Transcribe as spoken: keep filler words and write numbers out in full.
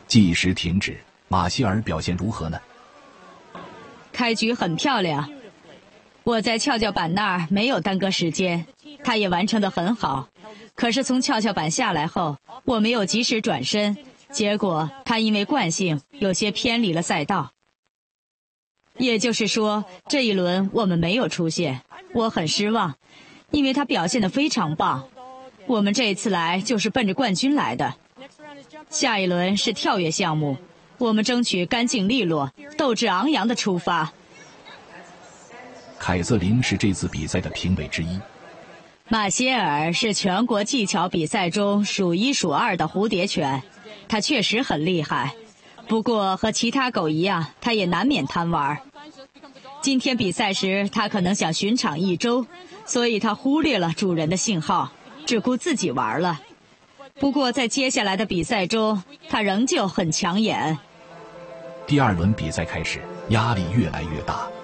计时停止，马歇尔表现如何呢？ 开局很漂亮，我在跷跷板那儿没有耽搁时间，他也完成得很好。可是从跷跷板下来后，我没有及时转身，结果他因为惯性有些偏离了赛道。也就是说，这一轮我们没有出线，我很失望，因为他表现得非常棒。我们这次来就是奔着冠军来的。下一轮是跳跃项目，我们争取干净利落、斗志昂扬的出发。 凯瑟琳是这次比赛的评委之一。 马歇尔是全国技巧比赛中数一数二的蝴蝶犬，他确实很厉害。不过和其他狗一样，他也难免贪玩。今天比赛时，他可能想巡场一周，所以他忽略了主人的信号，只顾自己玩了。不过在接下来的比赛中，他仍旧很抢眼。 第二轮比赛开始，压力越来越大。